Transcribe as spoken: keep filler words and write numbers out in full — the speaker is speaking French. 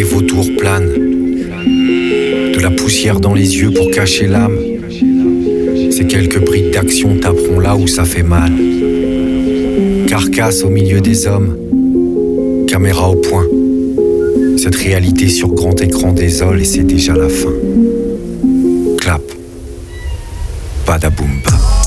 vautours planent. De la poussière dans les yeux pour cacher l'âme. Ces quelques brides d'action taperont là où ça fait mal. Carcasse au milieu des hommes, caméra au point. Cette réalité sur grand écran désole et c'est déjà la fin. Clap, badaboum bap.